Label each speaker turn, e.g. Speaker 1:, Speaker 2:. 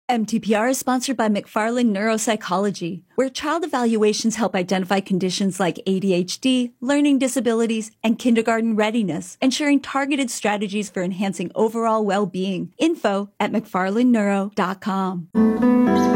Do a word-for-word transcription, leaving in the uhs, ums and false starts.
Speaker 1: M T P R is sponsored by McFarland Neuropsychology, where child evaluations help identify conditions like A D H D, learning disabilities, and kindergarten readiness, ensuring targeted strategies for enhancing overall well-being. Info at mcfarland neuro dot com.